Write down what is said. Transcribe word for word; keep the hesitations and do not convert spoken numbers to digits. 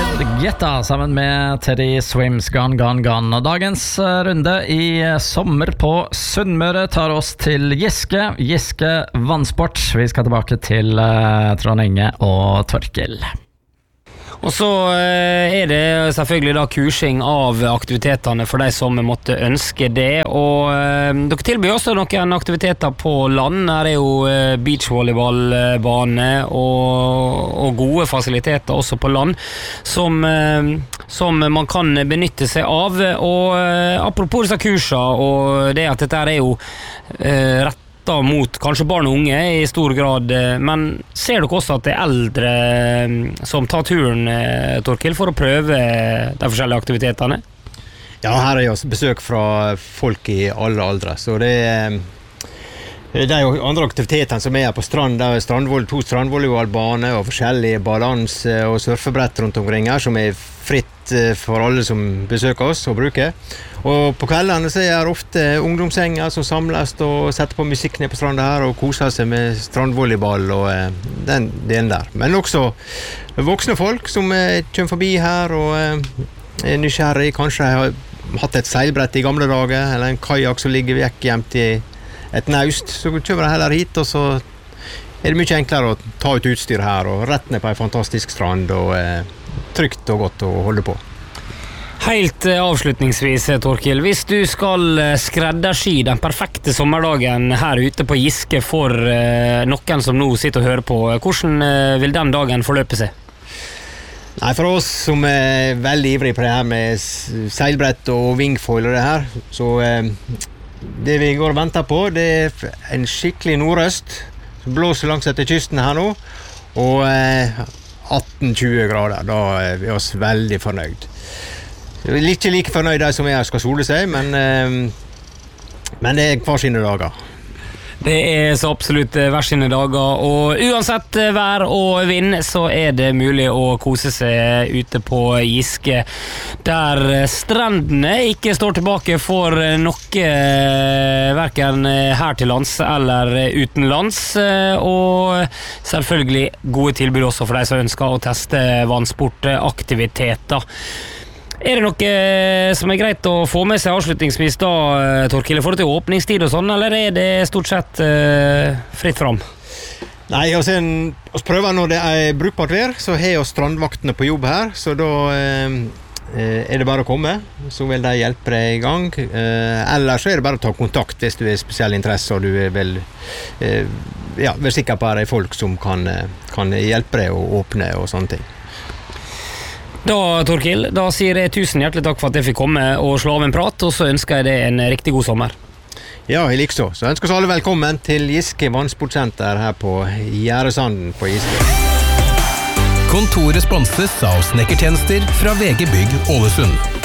Getta sammen med Teddy Swims Gone, Gone, Gone. Og dagens runde i sommer på Sunnmøre tar oss til Giske, Giske vannsport. Vi skal tilbake til uh, Trond Inge og Torkil. Og så er det selvfølgelig da kursing av aktivitetene for de som måtte ønske det, og eh, dere tilbyr også noen aktiviteter på land. Her er jo eh, beachvolleyballbane og, og gode fasiliteter også på land som, eh, som man kan benytte seg av. Og eh, apropos disse kursene og det at dette er jo eh, rett mot kanskje barn og unge i stor grad, men ser dere også at det er eldre som tar turen, Torkil, for å prøve de forskjellige aktivitetene? Ja, her er jo besøk fra folk i alle aldre, så det er, det er jo andre aktiviteter som er på strand. Det er strandvoll, to strandvolleyballbane og forskjellige balanse og surfebrett rundt omkring her, som er fritt for alle som besøker oss og bruker. Og på kveldene så er det ofte ungdomssenger som samles og setter på musikk ned på stranda her og koser seg med strandvolleyball og eh, den delen der. Men også voksne folk som eh, kommer forbi her og eh, er nysgjerrig, kanskje har hatt et seilbrett i gamle dager, eller en kajak som ligger vekk gjemt i et naust, så kommer de heller hit, og så er det mye enklere å ta ut utstyr her og rett ned på en fantastisk strand og eh, trygt og godt å holde på. Helt avslutningsvis, Torkil, hvis du skal skreddersy den perfekte sommerdagen her ute på Giske for eh, noen som nå sitter og hører på, hvordan eh, vil den dagen forløpe seg? Nei, for oss som er veldig ivrige på det her med seilbrett og wingfoil og det her, så eh, det vi går og venter på, det er en skikkelig nordøst som blåser langs etter kysten her nå, og eh, atten til tjue grader, da er vi oss veldig fornøyd. Jeg er ikke like fornøyd der som jeg skal sole seg, men, eh, men det er hver sine dager. Det er så absolutt hver sine dager, og uansett vær og vind så er det mulig å kose seg ute på Giske, der strendene ikke står tilbake for noe, hverken her til lands eller utenlands, og selvfølgelig gode tilbud også for de som ønsker å teste vannsportaktiviteter. Er det noe som er greit å få med seg avslutningsvis da, Torkil, for det til åpningstid og sånn, eller er det stort sett uh, fritt fram? Nei, altså, vi prøver når det er brukbart vær, så har vi strandvaktene på jobb her, så da eh, er det bare å komme, så vil de hjelpe deg i gang. Eh, ellers så er det bare å ta kontakt hvis du er spesiell interesse, og du er vel eh, ja, vær sikker på at det er folk som kan, kan hjelpe deg å åpne og sånne ting. Da, Torkil, da sier jeg tusen hjertelig takk for at jeg fikk komme og slå av en prat, og så ønsker jeg deg en riktig god sommer. Ja, jeg liker så. Så ønsker oss alle velkommen til Giske Vannsportsenter her på Gjæresanden på Giske. Kontoret sponses av snekkertjenester fra V G Bygg Ålesund.